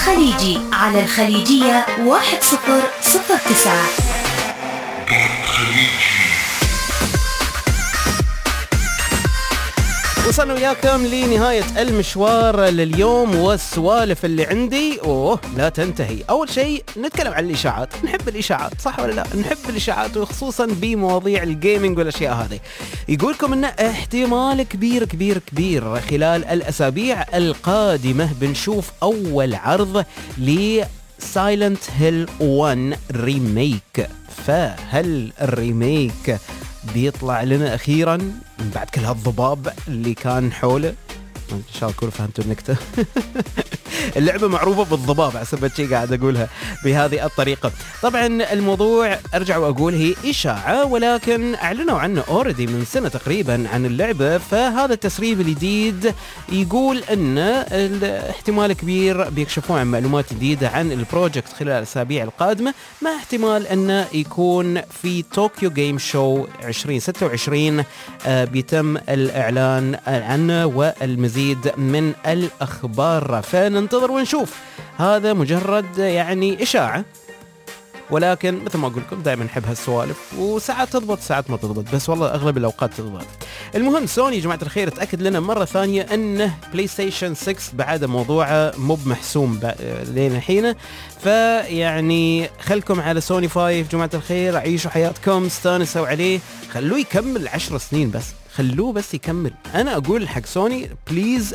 خليجي على الخليجية 1009. وصلنا وياكم لنهاية المشوار لليوم، والسوالف اللي عندي لا تنتهي. أول شيء نتكلم عن الإشاعات. نحب الإشاعات صح ولا لا؟ نحب الإشاعات، وخصوصا بمواضيع الجيمينج والأشياء هذه. يقولكم إن احتمال كبير كبير كبير خلال الأسابيع القادمة بنشوف أول عرض ل Silent Hill 1 ريميك. فهل الريميك بيطلع لنا أخيراً من بعد كل هالضباب اللي كان حوله؟ إن شاء الله تكونوا فهمتوا النكتة. اللعبة معروفة بالضباب، عسبت شيء قاعد أقولها بهذه الطريقة. طبعا الموضوع أرجع وأقول هي إشاعة، ولكن أعلنوا عنه أوردي من سنة تقريبا عن اللعبة. فهذا التسريب الجديد يقول أن احتمال كبير بيكشفون عن معلومات جديدة عن البروجكت خلال الأسابيع القادمة، مع احتمال أنه يكون في طوكيو جيم شو 2026 بيتم الإعلان عنه والمزيد من الأخبار. فننتظر ونشوف. هذا مجرد يعني إشاعة، ولكن مثل ما أقول لكم دائما نحب هالسوالف، وساعات تضبط ساعات ما تضبط، بس والله أغلب الأوقات تضبط. المهم سوني يا جماعة الخير تأكد لنا مرة ثانية أنه بلاي ستيشن 6 بعد موضوعه مو بمحسوم لين الحين. فيعني خلكم على سوني 5 جماعة الخير، عيشوا حياتكم، استانسوا عليه، خلوه يكمل 10 سنين بس، خلوه بس يكمل. أنا أقول حق سوني بليز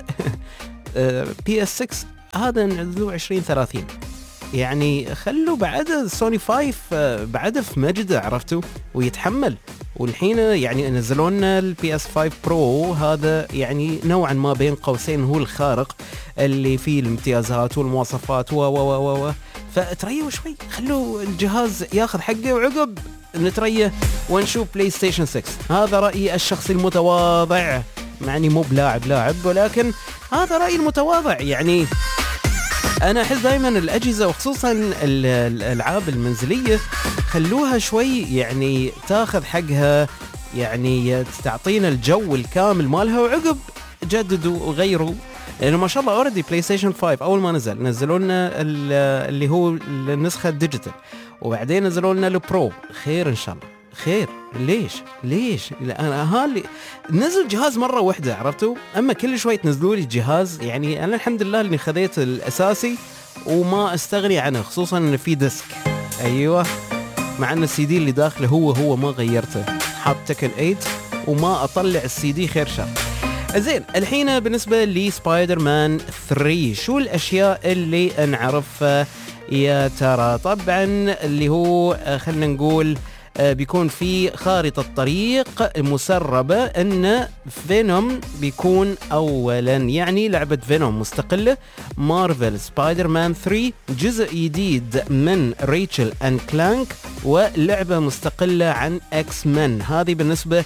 PS6 هذا نزلوه 2030، يعني خلوا بعد سوني 5 بعد في مجده، عرفتوا، ويتحمل. والحين يعني نزلوا لنا البي اس 5 برو، هذا يعني نوعا ما بين قوسين هو الخارق اللي فيه الامتيازات والمواصفات و فتريوا شوي، خلوا الجهاز ياخذ حقه، وعقب نتريه ونشوف بلاي ستيشن 6. هذا رأيي الشخصي المتواضع، معني مو بلاعب ولكن هذا رأيي المتواضع. يعني أنا أحس دائما الأجهزة وخصوصا الألعاب المنزلية خلوها شوي يعني تاخذ حقها، يعني تعطينا الجو الكامل مالها، وعقب جددوا وغيروا. لأنه ما شاء الله أوردي بلاي ستيشن 5 أول ما نزلوا لنا اللي هو النسخة الديجيتال، وبعدين نزلوا لنا البرو. خير إن شاء الله خير. ليش انا هالي نزل جهاز مره واحده، عرفتوا؟ اما كل شوي تنزلوا لي جهاز، يعني انا الحمد لله اني خذيت الاساسي وما استغني عنه، خصوصا ان في ديسك. ايوه، مع ان السي دي اللي داخله هو ما غيرته، حاط تكن 8 وما اطلع السي دي. خير شر. زين، الحين بالنسبه لي سبايدر مان 3 شو الاشياء اللي نعرفها يا ترى؟ طبعا اللي هو خلنا نقول بيكون في خارطة طريق مسربة ان فينوم بيكون اولا، يعني لعبة فينوم مستقلة، مارفل سبايدر مان 3 جزء جديد من ريتشل اند كلانك، ولعبة مستقلة عن اكس مان. هذه بالنسبة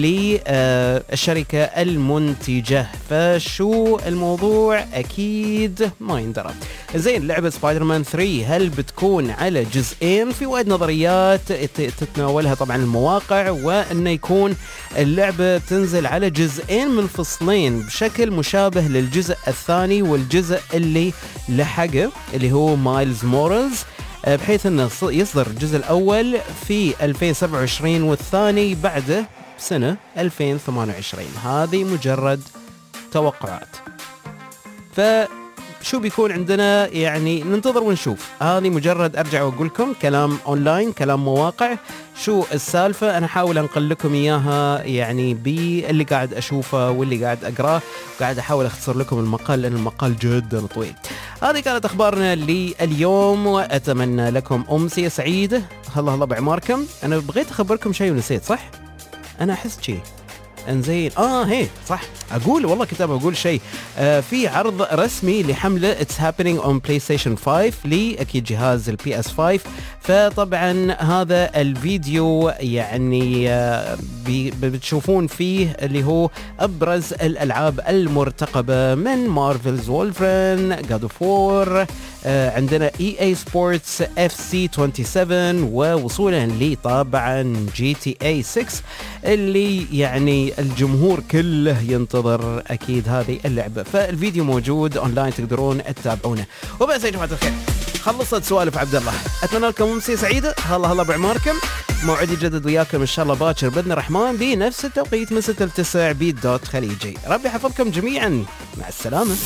للشركة المنتجة. فشو الموضوع؟ اكيد ما يندرى. زين، لعبة سبايدر مان 3 هل بتكون على جزئين؟ في وايد نظريات تتناولها طبعا المواقع، وانه يكون اللعبة تنزل على جزئين منفصلين بشكل مشابه للجزء الثاني والجزء اللي لحقه اللي هو مايلز مورالز، بحيث انه يصدر الجزء الاول في 2027 والثاني بعده سنة 2028. هذه مجرد توقعات. شو بيكون عندنا؟ يعني ننتظر ونشوف. هذه مجرد أرجع وأقولكم كلام أونلاين، كلام مواقع. شو السالفة؟ أنا حاول أنقل لكم إياها يعني باللي قاعد أشوفه واللي قاعد أقراه، قاعد أحاول أختصر لكم المقال لأن المقال جدا طويل. هذه كانت أخبارنا لليوم، وأتمنى لكم أمسية سعيدة. الله بعماركم. أنا بغيت أخبركم شيء ونسيت، صح؟ أنا أحس شيء انزين. هي صح، اقول والله كتاب اقول شيء. في عرض رسمي لحملة It's Happening on PlayStation 5 لأكيد جهاز البي اس 5. فطبعا هذا الفيديو يعني بتشوفون فيه اللي هو ابرز الالعاب المرتقبة من مارفلز وولفرين، God of War، عندنا EA Sports FC 27، ووصولا لي طبعا GTA 6. اللي يعني الجمهور كله ينتظر أكيد هذه اللعبة. فالفيديو موجود أونلاين تقدرون تتابعونه. وبس يا جماعة الخير خلصت سوالف عبد الله، أتمنى لكم أمسية سعيدة. هلا بعماركم، موعد يجدد وياكم إن شاء الله باكر بإذن الرحمن بنفس التوقيت من 6 ل 9 بيت دوت خليجي. ربي يحفظكم جميعا، مع السلامة.